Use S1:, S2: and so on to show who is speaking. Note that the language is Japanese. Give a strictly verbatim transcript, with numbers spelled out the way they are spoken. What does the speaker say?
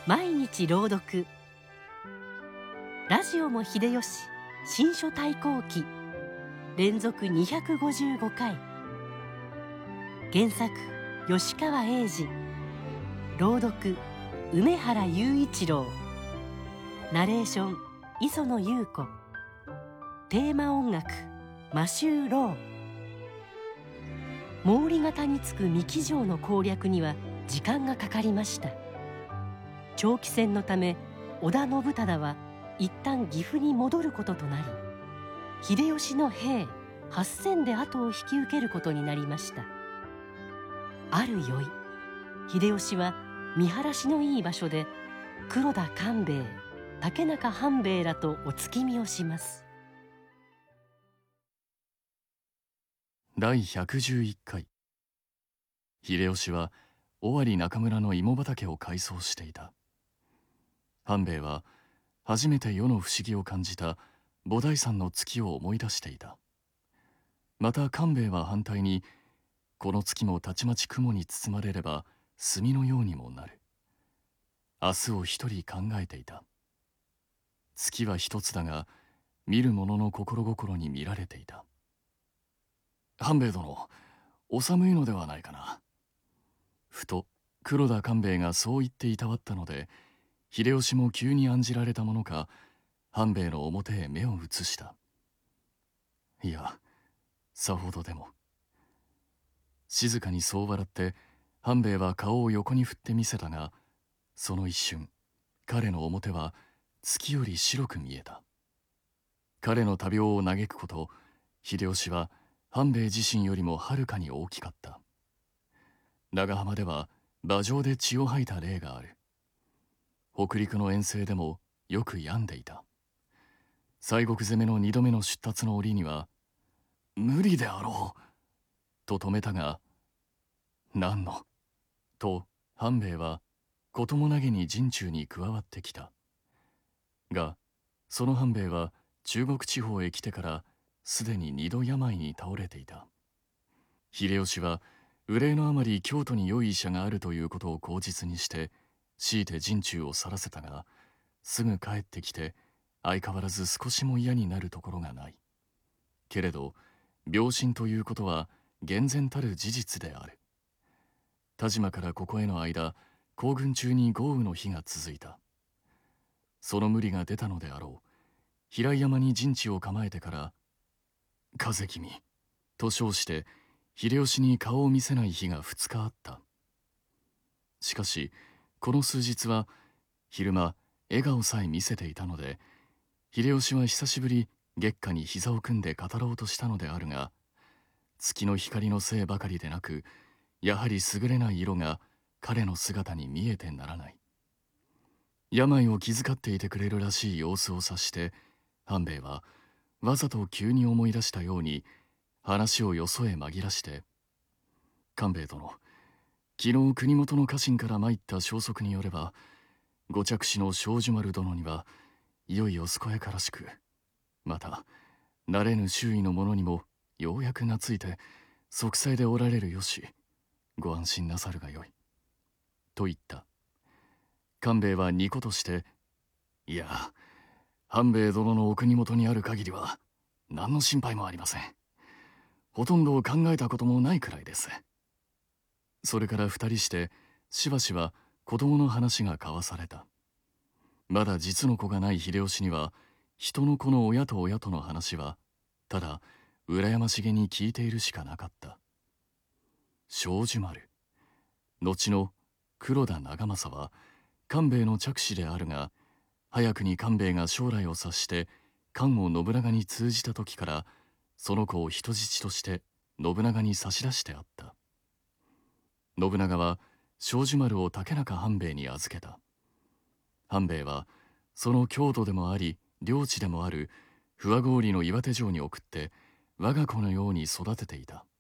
S1: 毎日朗読。ラジオも秀吉新書対抗記連続にひゃくごじゅうごかい。原作吉川英治、朗読梅原雄一郎、ナレーション磯野優子、テーマ音楽マシュー・ロー。毛利方につく三木城の攻略には時間がかかりました。長期戦のため織田信忠は一旦岐阜に戻ることとなり、秀吉の兵はっせんで後を引き受けることになりました。ある宵、秀吉は見晴らしのいい場所で黒田官兵衛、竹中半兵衛らとお月見をします。
S2: だいひゃくじゅういっかい。秀吉は尾張中村の芋畑を改装していた。半兵衛は初めて世の不思議を感じた菩提山の月を思い出していた。また官兵衛は反対に、この月もたちまち雲に包まれれば墨のようにもなる、明日を一人考えていた。月は一つだが、見る者の心心に見られていた。半兵衛殿、お寒いのではないかな。ふと黒田官兵衛がそう言っていたわったので、秀吉も急に案じられたものか、半兵衛の表へ目を移した。いや、さほどでも。静かにそう笑って、半兵衛は顔を横に振ってみせたが、その一瞬、彼の表は月より白く見えた。彼の多病を嘆くこと、秀吉は半兵衛自身よりもはるかに大きかった。長浜では馬上で血を吐いた例がある。北陸の遠征でもよく病んでいた。西国攻めの二度目の出立の折には、無理であろう、と止めたが、何の、と半兵衛はこともなげに陣中に加わってきた。が、その半兵衛は中国地方へ来てからすでに二度病に倒れていた。秀吉は憂いのあまり京都に良い医者があるということを口実にして、強いて陣中を去らせたが、すぐ帰ってきて相変わらず少しも嫌になるところがない。けれど病身ということは厳然たる事実である。田島からここへの間、行軍中に豪雨の日が続いた。その無理が出たのであろう。平井山に陣地を構えてから「風君」と称して秀吉に顔を見せない日がふつかあった。しかしこの数日は昼間笑顔さえ見せていたので、秀吉は久しぶり月下に膝を組んで語ろうとしたのであるが、月の光のせいばかりでなく、やはり優れない色が彼の姿に見えてならない。病を気遣っていてくれるらしい様子を察して、半兵衛はわざと急に思い出したように話をよそへ紛らして「官兵衛殿、昨日国元の家臣から参った消息によれば、ご嫡子の庄司丸殿にはいよいよ健やからしく、また慣れぬ周囲の者にもようやく懐いて息災でおられるよし、ご安心なさるがよい」と言った。官兵衛はニコとして「いや、半兵衛殿のお国元にある限りは何の心配もありません。ほとんど考えたこともないくらいです。」それから二人してしばしば子供の話が交わされた。まだ実の子がない秀吉には、人の子の親と親との話はただ羨ましげに聞いているしかなかった。庄司丸、後の黒田長政は官兵衛の嫡子であるが、早くに官兵衛が将来を察して官を信長に通じた時から、その子を人質として信長に差し出してあった。信長は庄司丸を竹中半兵衛に預けた。半兵衛はその郷土でもあり領地でもある不破郡の岩手城に送って我が子のように育てていた。